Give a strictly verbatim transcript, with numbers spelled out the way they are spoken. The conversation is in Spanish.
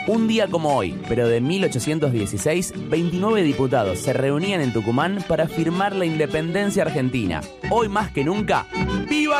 Un día como hoy, pero de mil ochocientos dieciséis, veintinueve diputados se reunían en Tucumán para firmar la independencia argentina. Hoy más que nunca, ¡viva